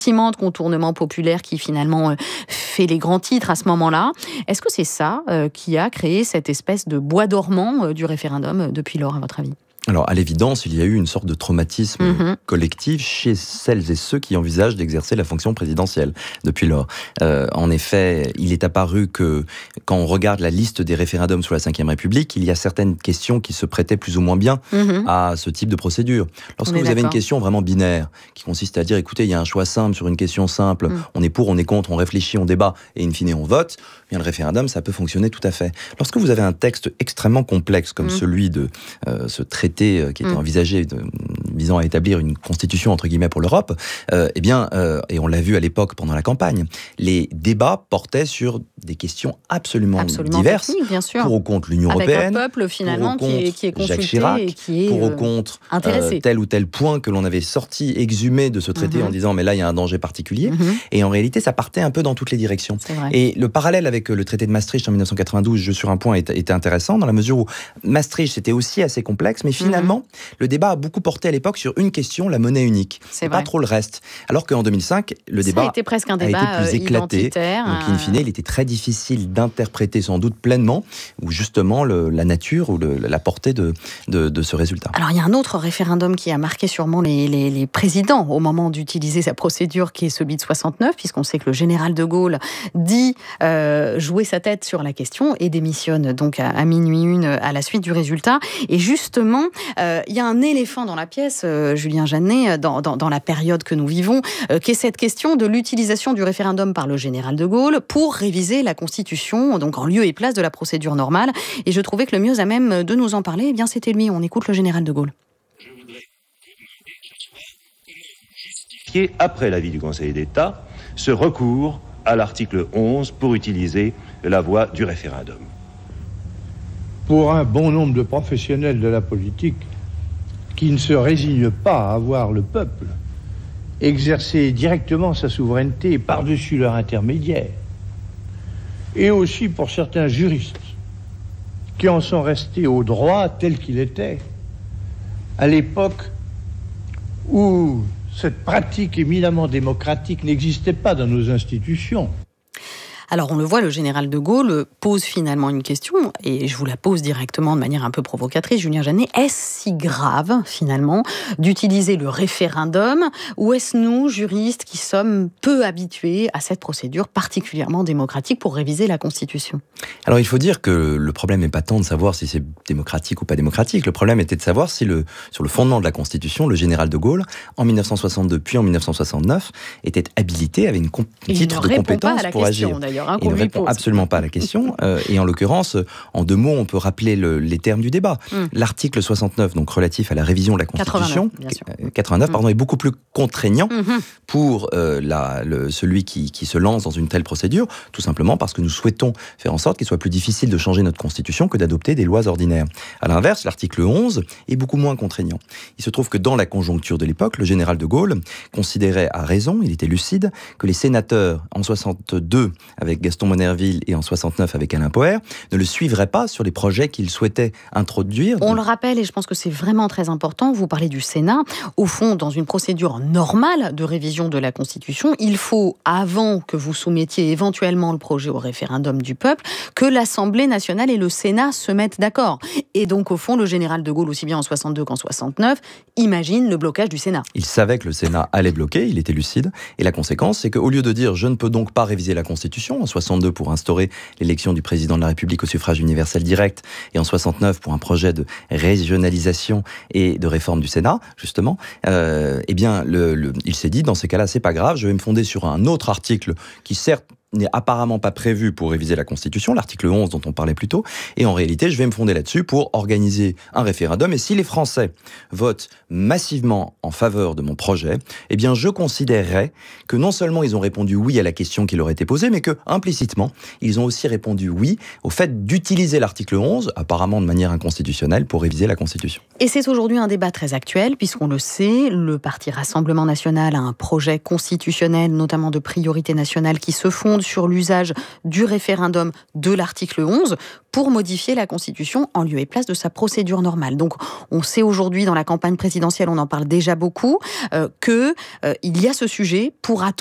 de contournement populaire qui finalement fait les grands titres à ce moment-là. Est-ce que c'est ça qui a créé cette espèce de bois dormant du référendum depuis lors, à votre avis ? Alors, à l'évidence, il y a eu une sorte de traumatisme collectif chez celles et ceux qui envisagent d'exercer la fonction présidentielle depuis lors. En effet, il est apparu que, quand on regarde la liste des référendums sous la Ve République, il y a certaines questions qui se prêtaient plus ou moins bien à ce type de procédure. Lorsque vous avez une question vraiment binaire, qui consiste à dire, écoutez, il y a un choix simple sur une question simple, on est pour, on est contre, on réfléchit, on débat, et in fine, on vote, bien le référendum, ça peut fonctionner tout à fait. Lorsque vous avez un texte extrêmement complexe, comme celui de ce traité qui était envisagé visant à établir une constitution entre guillemets pour l'Europe, et on l'a vu à l'époque pendant la campagne, les débats portaient sur des questions absolument diverses, bien sûr. Pour ou contre l'Union européenne, avec un peuple finalement qui est consulté Jacques Chirac, et qui est pour ou contre tel ou tel point que l'on avait sorti, exhumé de ce traité en disant mais là il y a un danger particulier, et en réalité ça partait un peu dans toutes les directions. Et le parallèle avec le traité de Maastricht en 1992, sur un point, était intéressant dans la mesure où Maastricht c'était aussi assez complexe, mais finalement le débat a beaucoup porté à l'époque sur une question, la monnaie unique, et pas trop le reste. Alors qu'en 2005, le débat a été presque un débat a été plus éclaté, donc in fine il était très difficile d'interpréter sans doute pleinement, ou justement la nature ou la portée de ce résultat. Alors il y a un autre référendum qui a marqué sûrement les présidents au moment d'utiliser sa procédure, qui est celui de 69, puisqu'on sait que le général de Gaulle dit jouer sa tête sur la question et démissionne donc à minuit 1 à la suite du résultat. Et justement, il y a un éléphant dans la pièce, Julien Jeannet, dans la période que nous vivons, qui est cette question de l'utilisation du référendum par le général de Gaulle pour réviser la Constitution, donc en lieu et place de la procédure normale. Et je trouvais que le mieux à même de nous en parler, eh bien c'était lui. On écoute le général de Gaulle. Je voudrais vous demander ce soir comment vous justifiez, après l'avis du Conseil d'État, ce recours à l'article 11 pour utiliser la voie du référendum. Pour un bon nombre de professionnels de la politique qui ne se résignent pas à voir le peuple exercer directement sa souveraineté par-dessus leur intermédiaire, et aussi pour certains juristes qui en sont restés au droit tel qu'il était, à l'époque où cette pratique éminemment démocratique n'existait pas dans nos institutions. Alors on le voit, le général de Gaulle pose finalement une question, et je vous la pose directement de manière un peu provocatrice, Julien Jeannet. Est-ce si grave finalement d'utiliser le référendum, ou est-ce nous, juristes, qui sommes peu habitués à cette procédure particulièrement démocratique pour réviser la Constitution ? Alors il faut dire que le problème n'est pas tant de savoir si c'est démocratique ou pas démocratique, le problème était de savoir si sur le fondement de la Constitution, le général de Gaulle, en 1962 puis en 1969, était habilité, avait un titre de compétence pour agir. Il ne répond absolument pas à la question. Et en l'occurrence, en deux mots, on peut rappeler les termes du débat. L'article 69, donc relatif à la révision de la Constitution, 89, est beaucoup plus contraignant pour celui qui se lance dans une telle procédure, tout simplement parce que nous souhaitons faire en sorte qu'il soit plus difficile de changer notre Constitution que d'adopter des lois ordinaires. À l'inverse, l'article 11 est beaucoup moins contraignant. Il se trouve que dans la conjoncture de l'époque, le général de Gaulle considérait à raison, il était lucide, que les sénateurs en 62 avec Gaston Monnerville et en 69 avec Alain Poher, ne le suivraient pas sur les projets qu'il souhaitait introduire. On le rappelle, et je pense que c'est vraiment très important, vous parlez du Sénat. Au fond, dans une procédure normale de révision de la Constitution, il faut, avant que vous soumettiez éventuellement le projet au référendum du peuple, que l'Assemblée nationale et le Sénat se mettent d'accord. Et donc, au fond, le général de Gaulle, aussi bien en 62 qu'en 69, imagine le blocage du Sénat. Il savait que le Sénat allait bloquer, il était lucide, et la conséquence, c'est qu'au lieu de dire « je ne peux donc pas réviser la Constitution », en 62 pour instaurer l'élection du président de la République au suffrage universel direct, et en 69 pour un projet de régionalisation et de réforme du Sénat, justement, il s'est dit, dans ces cas-là, c'est pas grave, je vais me fonder sur un autre article qui, certes, n'est apparemment pas prévu pour réviser la Constitution, l'article 11 dont on parlait plus tôt, et en réalité, je vais me fonder là-dessus pour organiser un référendum, et si les Français votent massivement en faveur de mon projet, eh bien, je considérerais que non seulement ils ont répondu oui à la question qui leur était posée, mais que, implicitement, ils ont aussi répondu oui au fait d'utiliser l'article 11, apparemment de manière inconstitutionnelle, pour réviser la Constitution. Et c'est aujourd'hui un débat très actuel, puisqu'on le sait, le parti Rassemblement National a un projet constitutionnel, notamment de priorité nationale, qui se fonde fonde sur l'usage du référendum de l'article 11 pour modifier la Constitution en lieu et place de sa procédure normale. Donc, on sait aujourd'hui, dans la campagne présidentielle, on en parle déjà beaucoup, qu'il y a ce sujet pourra